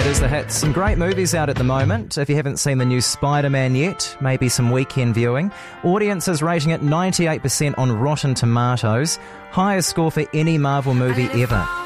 It is the hit. Some great movies out at the moment. If you haven't seen the new Spider-Man yet, maybe some weekend viewing. Audiences rating it 98% on Rotten Tomatoes. Highest score for any Marvel movie ever.